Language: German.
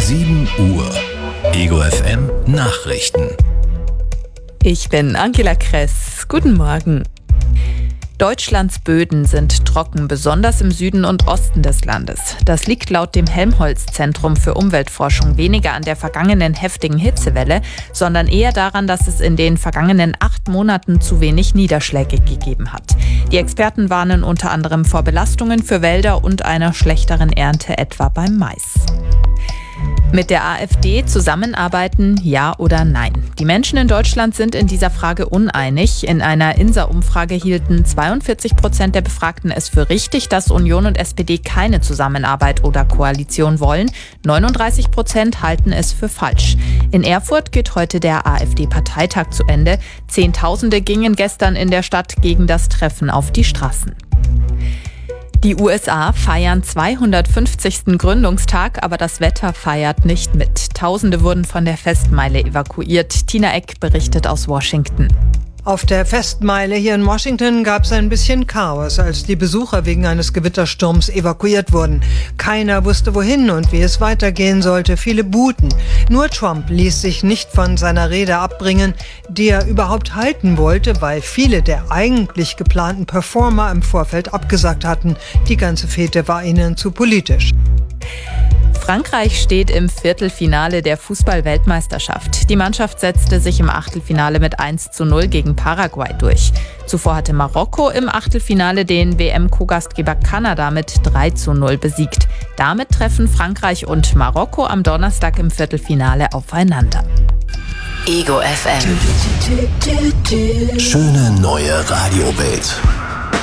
7 Uhr. Ego FM Nachrichten. Ich bin Angela Kress. Guten Morgen. Deutschlands Böden sind trocken, besonders im Süden und Osten des Landes. Das liegt laut dem Helmholtz-Zentrum für Umweltforschung weniger an der vergangenen heftigen Hitzewelle, sondern eher daran, dass es in den vergangenen 8 Monaten zu wenig Niederschläge gegeben hat. Die Experten warnen unter anderem vor Belastungen für Wälder und einer schlechteren Ernte, etwa beim Mais. Mit der AfD zusammenarbeiten, ja oder nein? Die Menschen in Deutschland sind in dieser Frage uneinig. In einer INSA-Umfrage hielten 42% der Befragten es für richtig, dass Union und SPD keine Zusammenarbeit oder Koalition wollen. 39% halten es für falsch. In Erfurt geht heute der AfD-Parteitag zu Ende. Zehntausende gingen gestern in der Stadt gegen das Treffen auf die Straßen. Die USA feiern 250. Gründungstag, aber das Wetter feiert nicht mit. Tausende wurden von der Festmeile evakuiert. Tina Eck berichtet aus Washington. Auf der Festmeile hier in Washington gab es ein bisschen Chaos, als die Besucher wegen eines Gewittersturms evakuiert wurden. Keiner wusste wohin und wie es weitergehen sollte. Viele buhten. Nur Trump ließ sich nicht von seiner Rede abbringen, die er überhaupt halten wollte, weil viele der eigentlich geplanten Performer im Vorfeld abgesagt hatten. Die ganze Fete war ihnen zu politisch. Frankreich steht im Viertelfinale der Fußball-Weltmeisterschaft. Die Mannschaft setzte sich im Achtelfinale mit 1:0 gegen Paraguay durch. Zuvor hatte Marokko im Achtelfinale den WM-Co-Gastgeber Kanada mit 3:0 besiegt. Damit treffen Frankreich und Marokko am Donnerstag im Viertelfinale aufeinander. Ego FM. Schöne neue Radiowelt.